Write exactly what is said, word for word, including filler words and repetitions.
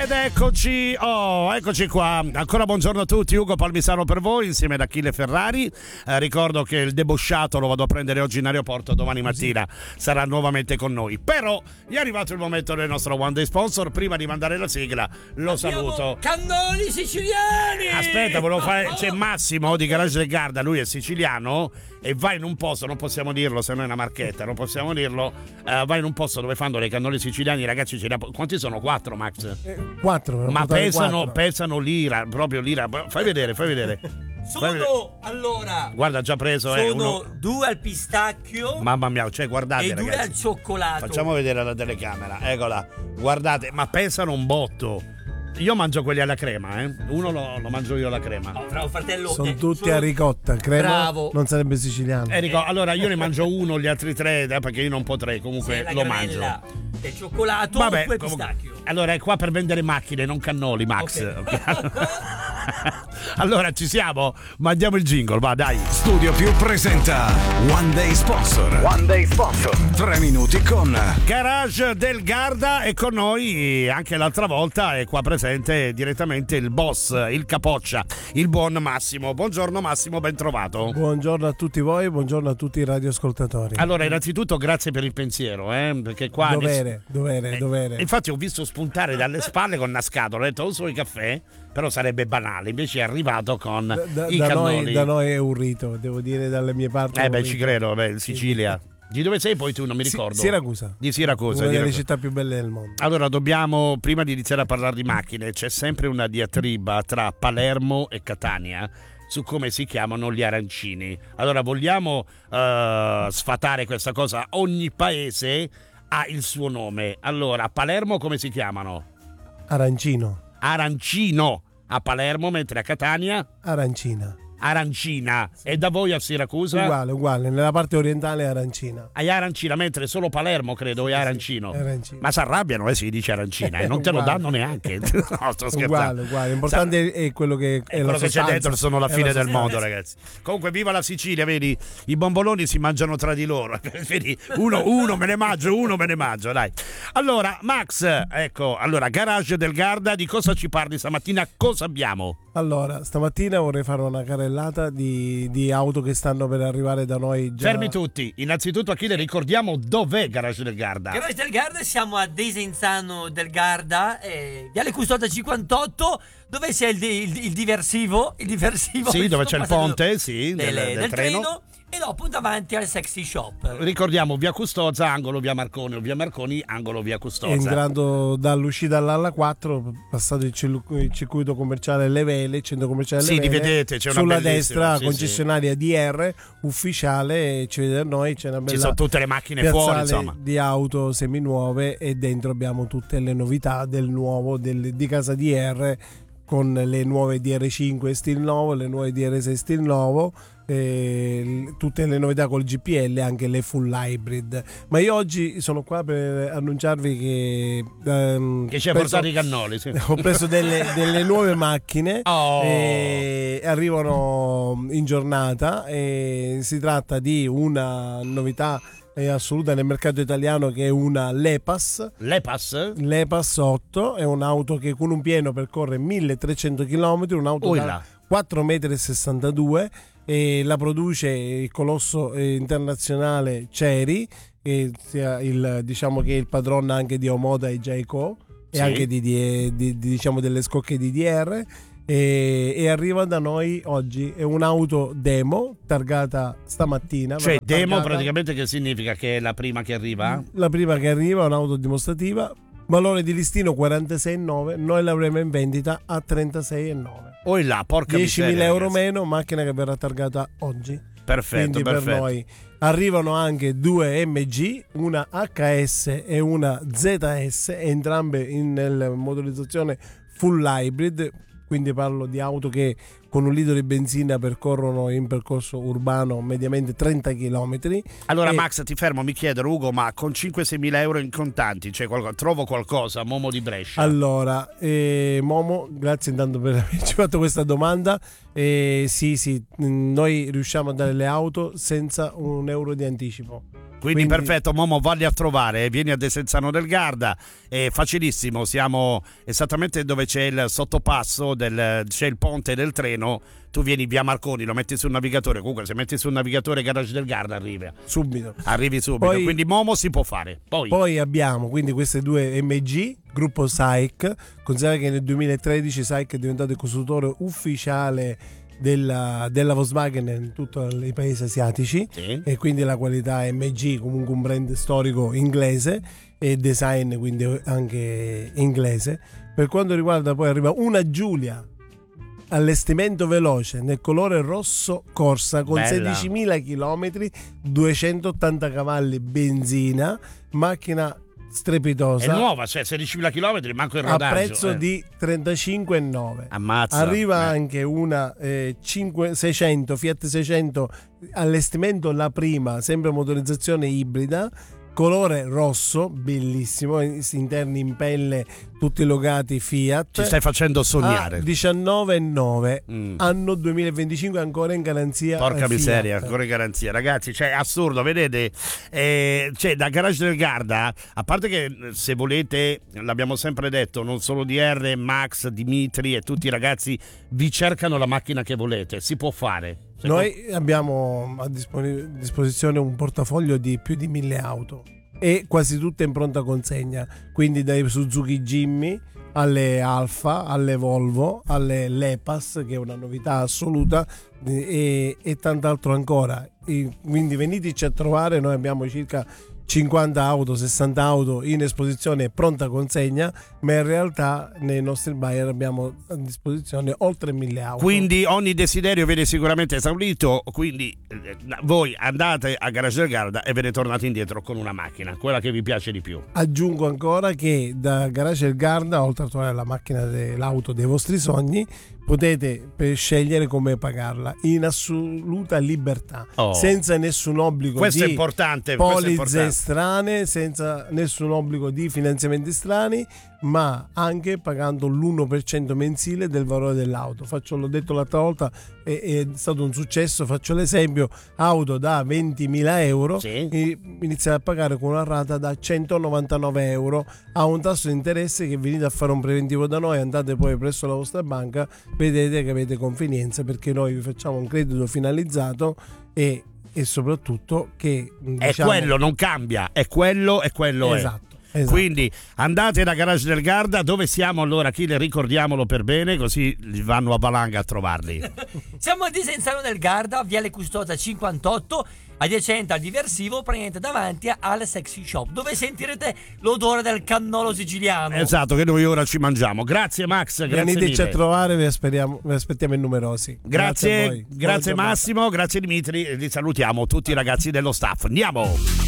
Ed eccoci, oh, eccoci qua. Ancora buongiorno a tutti, Ugo Palmisano per voi, insieme ad Achille Ferrari. Eh, ricordo che il debosciato lo vado a prendere oggi in aeroporto, domani mattina sarà nuovamente con noi. Però è arrivato il momento del nostro One Day Sponsor. Prima di mandare la sigla, lo Abbiamo saluto. Cannoli siciliani! Aspetta, volevo fare. C'è Massimo di Garage del Garda, lui è siciliano e va in un posto, non possiamo dirlo, se no è una marchetta, non possiamo dirlo. Uh, va in un posto dove fanno dei cannoli siciliani, ragazzi. Ce ne ha, quanti sono? Quattro, Max? Eh, quattro. Ma pesano, quattro. pesano l'ira, proprio l'ira. Fai vedere, fai vedere. Sono, Fai vedere. allora, Guarda, già preso. sono eh, uno... due al pistacchio. Mamma mia, cioè guardate, e due ragazzi. al cioccolato. Facciamo vedere la telecamera, eccola. Guardate, ma pesano un botto. Io mangio quelli alla crema, eh. Uno lo, lo mangio io alla crema. Oh, bravo fratello. Sono eh, tutti sono... a ricotta, crema. Bravo. Non sarebbe siciliano. Enrico, allora io ne mangio uno, gli altri tre, eh, perché io non potrei, comunque Sì, la lo granella mangio. del cioccolato Vabbè, oppure comunque, pistacchio. allora è qua per vendere macchine, non cannoli, Max. Okay. Allora ci siamo? Mandiamo il jingle, va dai. Studio Più presenta One Day Sponsor. One Day Sponsor. Tre minuti con Garage del Garda e con noi anche l'altra volta è qua presente direttamente il boss, il capoccia, il buon Massimo. Buongiorno Massimo, ben trovato. Buongiorno a tutti voi, buongiorno a tutti i radioascoltatori. Allora, innanzitutto grazie per il pensiero, eh, perché qua Dovere, dovere, Eh, dovere. Infatti ho visto spuntare dalle spalle con una scatola, ho detto o solo i caffè, però sarebbe banale, invece è arrivato con Da, da- i da cannoli. noi, da noi è un rito, devo dire dalle mie parti. Eh è un beh, rito. ci credo, beh, in Sicilia. Di dove sei poi tu? Non mi Si- ricordo. Siracusa. Di Siracusa. Una di delle Siracusa. città più belle del mondo. Allora dobbiamo, prima di iniziare a parlare di macchine, c'è sempre una diatriba tra Palermo e Catania su come si chiamano gli arancini. Allora vogliamo uh, sfatare questa cosa? Ogni paese ha il suo nome. Allora, a Palermo come si chiamano? Arancino. Arancino a Palermo, mentre a Catania Arancina. arancina. E da voi a Siracusa? Uguale, uguale. Nella parte orientale è arancina. Hai arancina, mentre solo Palermo credo è arancino. È arancino. Ma si arrabbiano, eh, si dice arancina e non te lo Uguale. danno neanche. No, sto scherzando. Uguale, uguale. L'importante è quello che è, E la quello che c'è sostanza. dentro sono la È fine la del sostanza. mondo, ragazzi. Comunque viva la Sicilia, vedi, i bomboloni si mangiano tra di loro. Vedi, uno, uno me ne mangio, uno me ne mangio, dai. Allora, Max, ecco, allora, Garage del Garda, di cosa ci parli stamattina? Cosa abbiamo? Allora, stamattina vorrei fare una carrellata di, di auto che stanno per arrivare da noi già. Fermi tutti. Innanzitutto, Achille, ricordiamo dov'è Garage del Garda. Garage del Garda, siamo a Desenzano del Garda, eh, Viale Custodia cinquantotto, dove c'è il, il, il diversivo, il diversivo. Sì, dove c'è il passaggio ponte, sì, del, delle- del del treno. treno. E dopo davanti al Sexy Shop. Ricordiamo via Custoza, angolo via Marconi, o via Marconi, angolo via Custoza. Entrando dall'uscita dall'Alla quattro, passato il, cilu- il circuito commerciale Le Vele, il centro commerciale Le Sì, Vele, li vedete, c'è una sulla bellissima, destra sì, concessionaria D R ufficiale, ci vedete noi, c'è una bella Ci sono tutte le macchine piazzale fuori, insomma. di auto seminuove e dentro abbiamo tutte le novità del nuovo del, di casa D R, con le nuove D R cinque stil nuovo, le nuove D R sei stil nuovo, eh, tutte le novità col G P L, anche le full hybrid. Ma io oggi sono qua per annunciarvi che ehm, Che ci ha penso- portato i cannoli, sì. ho preso delle, delle nuove macchine. Oh. E arrivano in giornata e si tratta di una novità è assoluta nel mercato italiano, che è una Lepas. L'Epas? L'Epas otto è un'auto che con un pieno percorre milletrecento chilometri, un'auto Oi da là. quattro virgola sessantadue metri, e la produce il colosso eh, internazionale Chery, che sia il, diciamo che è il padrone anche di Omoda e Jayco, Sì. e anche di, di- di- di- diciamo delle scocche di D R, e, e arriva da noi oggi. È un'auto demo targata stamattina. Cioè, verrà demo targata- praticamente che significa che è la prima che arriva? la prima che arriva è un'auto dimostrativa, valore di listino quarantasei virgola nove, noi l'avremo in vendita a trentasei virgola nove. O là, porca diecimila miseria, euro ragazzi. meno, macchina che verrà targata oggi. Perfetto, Quindi perfetto. per noi arrivano anche due M G, una H S e una Z S, entrambe in nella motorizzazione full hybrid. Quindi parlo di auto che con un litro di benzina percorrono in percorso urbano mediamente trenta chilometri. Allora, E- Max, ti fermo, mi chiedo, Ugo, ma con cinque sei mila euro in contanti, cioè qualcosa, trovo qualcosa, Momo di Brescia? Allora, eh, Momo, grazie intanto per averci fatto questa domanda. Eh, sì, sì, mh, noi riusciamo a dare le auto senza un euro di anticipo. Quindi, Quindi- perfetto, Momo, valli a trovare, vieni a Desenzano del Garda, è facilissimo, siamo esattamente dove c'è il sottopasso, del, c'è il ponte del treno, tu vieni via Marconi, lo metti sul navigatore, comunque se metti sul navigatore Garage del Garda arrivi, Subito. arrivi subito, Poi- quindi Momo si può fare. Poi, Poi abbiamo quindi queste due M G, gruppo S A I C, considera che nel duemilatredici S A I C è diventato il costruttore ufficiale della, della Volkswagen in tutti i paesi asiatici, sì. e quindi la qualità M G, comunque un brand storico inglese, e design quindi anche inglese. Per quanto riguarda, poi arriva una Giulia, allestimento veloce nel colore rosso Corsa con Bella. sedicimila chilometri, duecentottanta cavalli, benzina, macchina È strepitosa, nuova, cioè sedicimila chilometri, manco il a rodaggio. prezzo eh. di trentacinque virgola nove. Ammazza. Arriva Eh. anche una eh, cinque- seicento, Fiat seicento, allestimento la prima, sempre motorizzazione ibrida, colore rosso, bellissimo, interni in pelle, tutti logati Fiat. Ci stai facendo sognare. A diciannove virgola nove, Mm. anno duemilaventicinque, ancora in garanzia. Porca eh, miseria, Fiat. ancora in garanzia, ragazzi, cioè assurdo, vedete, eh, cioè da Garage del Garda, a parte che eh, se volete, l'abbiamo sempre detto, non solo D R, Max, Dimitri e tutti i ragazzi vi cercano la macchina che volete, si può fare. Se Noi abbiamo a disponi- disposizione un portafoglio di più di mille auto e quasi tutte in pronta consegna, quindi dai Suzuki Jimmy alle Alfa, alle Volvo, alle Lepas, che è una novità assoluta, e, e tant'altro ancora. E quindi veniteci a trovare, noi abbiamo circa cinquanta auto, sessanta auto in esposizione e pronta consegna, ma in realtà nei nostri buyer abbiamo a disposizione oltre mille auto. Quindi ogni desiderio viene sicuramente esaurito, quindi eh, voi andate a Garage del Garda e ve ne tornate indietro con una macchina, quella che vi piace di più. Aggiungo ancora che da Garage del Garda, oltre a trovare la macchina dell'auto dei vostri sogni, potete per scegliere come pagarla in assoluta libertà, Oh. senza nessun obbligo Questo è di importante, questo è polizze importante. strane, senza nessun obbligo di finanziamenti strani, ma anche pagando l'uno per cento mensile del valore dell'auto. Faccio, l'ho detto l'altra volta, è, è stato un successo. Faccio l'esempio: auto da ventimila euro, Sì. e iniziate a pagare con una rata da centonovantanove euro a un tasso di interesse che venite a fare un preventivo da noi, andate poi presso la vostra banca, vedete che avete convenienza, perché noi vi facciamo un credito finalizzato e, e soprattutto che È diciamo, quello, non cambia, è quello e quello è. esatto, esatto. Quindi andate da Garage del Garda, dove siamo allora, Achille, ricordiamolo per bene, così li vanno a valanga a trovarli. Siamo a Desenzano del Garda, Viale Custoza cinquantotto, adiacente al diversivo, praticamente davanti al Sexy Shop, dove sentirete l'odore del cannolo siciliano. Esatto, che noi ora ci mangiamo. Grazie Max, grazie Veniteci a mille. trovare, vi aspettiamo, vi aspettiamo in numerosi. Grazie, a voi. grazie Buona giornata. Massimo, grazie Dimitri, e li salutiamo tutti i ragazzi dello staff. Andiamo!